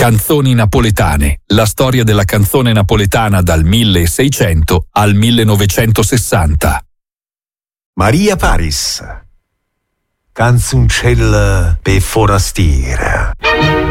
Canzoni napoletane, la storia della canzone napoletana dal 1600 al 1960. Maria Paris, canzoncella per forastiera.